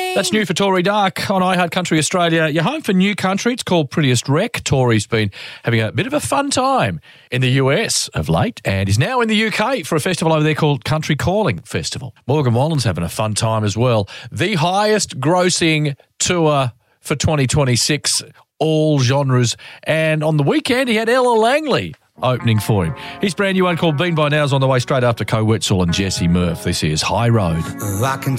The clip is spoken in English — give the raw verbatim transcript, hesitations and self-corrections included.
That's new for Tori Dark on iHeart Country Australia. You're home for new country. It's called Prettiest Wreck. Tori's been having a bit of a fun time in the U S of late and is now in the U K for a festival over there called Country Calling Festival. Morgan Wallen's having a fun time as well. The highest grossing tour for twenty twenty-six, all genres. And on the weekend, he had Ella Langley opening for him. His brand new one called Been By Now is on the way straight after Co Wetzel and Jesse Murph. This is High Road. I can